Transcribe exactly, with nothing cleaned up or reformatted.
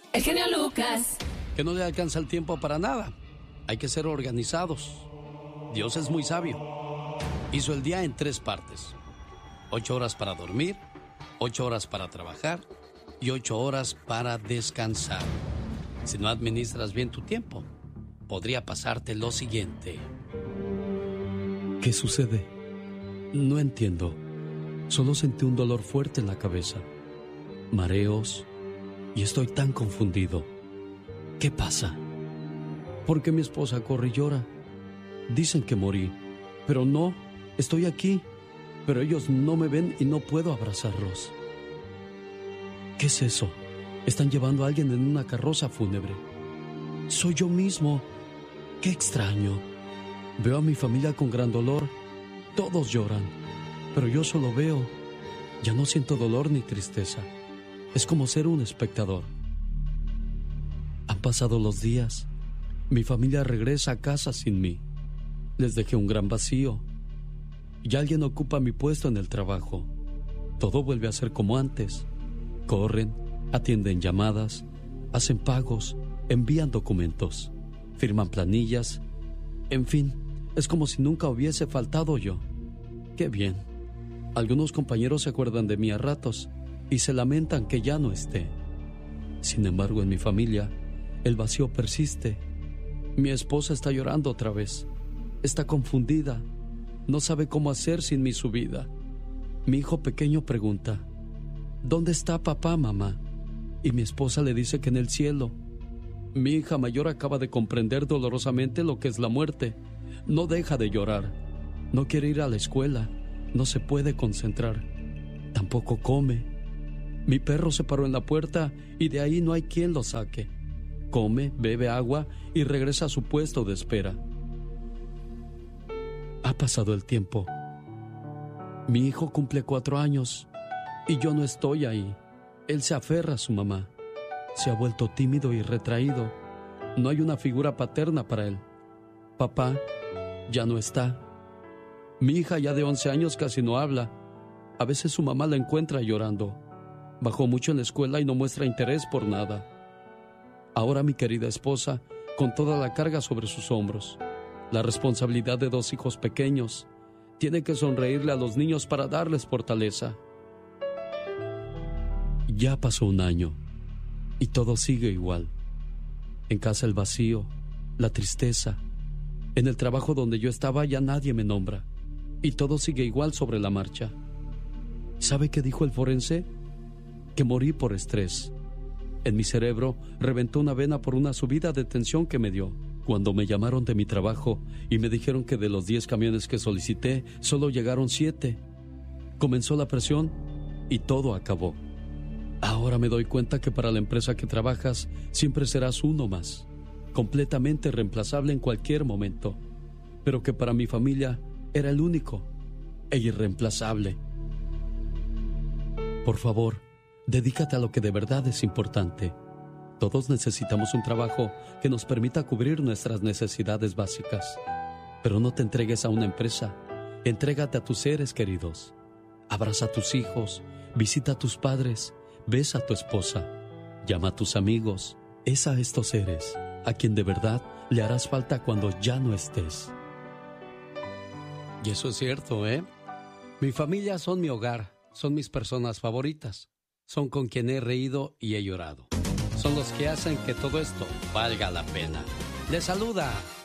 El genio Lucas. Que no le alcanza el tiempo para nada. Hay que ser organizados. Dios es muy sabio. Hizo el día en tres partes. Ocho horas para dormir, ocho horas para trabajar y ocho horas para descansar. Si no administras bien tu tiempo, podría pasarte lo siguiente. ¿Qué sucede? No entiendo. Solo sentí un dolor fuerte en la cabeza, mareos, y estoy tan confundido. ¿Qué pasa? ¿Por qué mi esposa corre y llora? Dicen que morí, pero no, estoy aquí, pero ellos no me ven y no puedo abrazarlos. ¿Qué es eso? Están llevando a alguien en una carroza fúnebre. Soy yo mismo. ¡Qué extraño! Veo a mi familia con gran dolor. Todos lloran, pero yo solo veo. Ya no siento dolor ni tristeza. Es como ser un espectador. Han pasado los días. Mi familia regresa a casa sin mí. Les dejé un gran vacío. Y alguien ocupa mi puesto en el trabajo. Todo vuelve a ser como antes. Corren, atienden llamadas, hacen pagos, envían documentos, firman planillas. En fin, es como si nunca hubiese faltado yo. ¡Qué bien! Algunos compañeros se acuerdan de mí a ratos y se lamentan que ya no esté. Sin embargo, en mi familia, el vacío persiste. Mi esposa está llorando otra vez. Está confundida. No sabe cómo hacer sin mí su vida. Mi hijo pequeño pregunta: ¿dónde está papá, mamá? Y mi esposa le dice que en el cielo. Mi hija mayor acaba de comprender dolorosamente lo que es la muerte. No deja de llorar. No quiere ir a la escuela. No se puede concentrar. Tampoco come. Mi perro se paró en la puerta y de ahí no hay quien lo saque. Come, bebe agua y regresa a su puesto de espera. Ha pasado el tiempo. Mi hijo cumple cuatro años y yo no estoy ahí. Él se aferra a su mamá. Se ha vuelto tímido y retraído. No hay una figura paterna para él. Papá ya no está. Mi hija ya de once años casi no habla. A veces su mamá la encuentra llorando. Bajó mucho en la escuela y no muestra interés por nada. Ahora mi querida esposa, con toda la carga sobre sus hombros, la responsabilidad de dos hijos pequeños, tiene que sonreírle a los niños para darles fortaleza. Ya pasó un año y todo sigue igual. En casa el vacío, la tristeza. En el trabajo donde yo estaba ya nadie me nombra y todo sigue igual sobre la marcha. ¿Sabe qué dijo el forense? Que morí por estrés. En mi cerebro reventó una vena por una subida de tensión que me dio. Cuando me llamaron de mi trabajo y me dijeron que de los diez camiones que solicité, solo llegaron siete. Comenzó la presión y todo acabó. Ahora me doy cuenta que para la empresa que trabajas siempre serás uno más, completamente reemplazable en cualquier momento, pero que para mi familia era el único e irreemplazable. Por favor, dedícate a lo que de verdad es importante. Todos necesitamos un trabajo que nos permita cubrir nuestras necesidades básicas. Pero no te entregues a una empresa. Entrégate a tus seres queridos. Abraza a tus hijos, visita a tus padres, besa a tu esposa, llama a tus amigos. Es a estos seres a quien de verdad le harás falta cuando ya no estés. Y eso es cierto, ¿eh? Mi familia son mi hogar, son mis personas favoritas. Son con quien he reído y he llorado. Son los que hacen que todo esto valga la pena. Les saluda